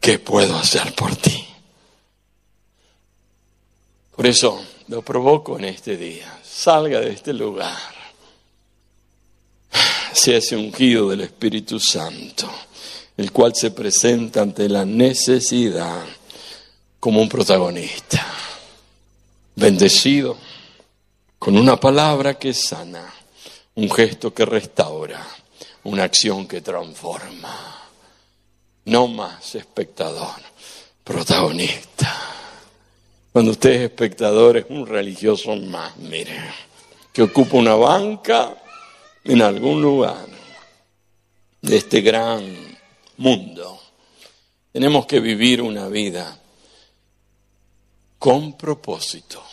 ¿qué puedo hacer por ti? Por eso lo provoco en este día. Salga de este lugar. Sea ese ungido del Espíritu Santo, el cual se presenta ante la necesidad como un protagonista. Bendecido con una palabra que sana, un gesto que restaura, una acción que transforma. No más espectador, protagonista. Cuando usted es espectador, es un religioso más, mire, que ocupa una banca en algún lugar de este gran mundo. Tenemos que vivir una vida con propósito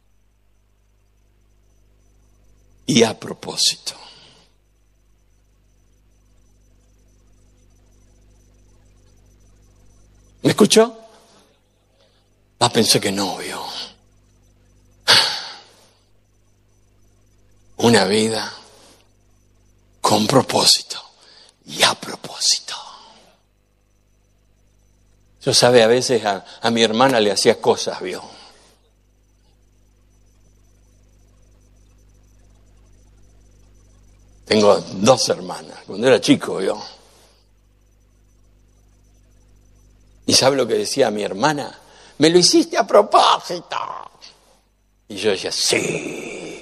y a propósito. ¿Me escuchó? Pensé que no vio. Una vida con propósito y a propósito. Yo sabe, a veces a mi hermana le hacía cosas, vio. Tengo 2 hermanas, cuando era chico, vio. ¿Y sabe lo que decía mi hermana? Me lo hiciste a propósito. Y yo decía, sí.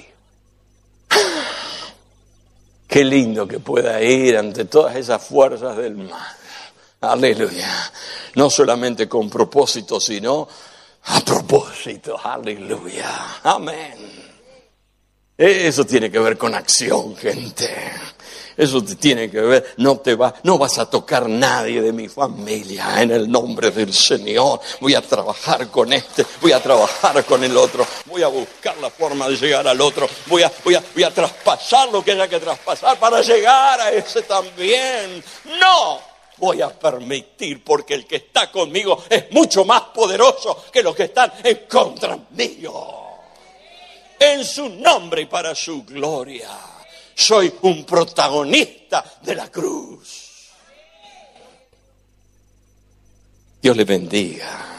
Qué lindo que pueda ir ante todas esas fuerzas del mal. Aleluya. No solamente con propósito, sino a propósito. Aleluya. Amén. Eso tiene que ver con acción, gente. Eso te tiene que ver, no vas a tocar nadie de mi familia en el nombre del Señor. Voy a trabajar con este, voy a trabajar con el otro, voy a buscar la forma de llegar al otro, voy a traspasar lo que haya que traspasar para llegar a ese también. No voy a permitir, porque el que está conmigo es mucho más poderoso que los que están en contra mío. En su nombre y para su gloria. Soy un protagonista de la cruz. Dios le bendiga.